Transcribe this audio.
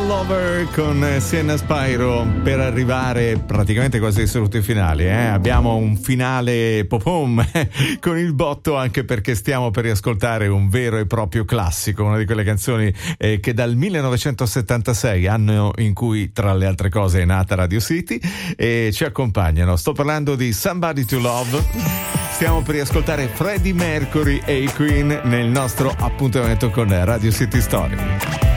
Lover con Sienna Spyro per arrivare praticamente quasi ai saluti finali. Abbiamo un finale popom con il botto, anche perché stiamo per riascoltare un vero e proprio classico, una di quelle canzoni che dal 1976, anno in cui tra le altre cose è nata Radio City, ci accompagnano. Sto parlando di Somebody to Love. Stiamo per riascoltare Freddie Mercury e i Queen nel nostro appuntamento con Radio City Story.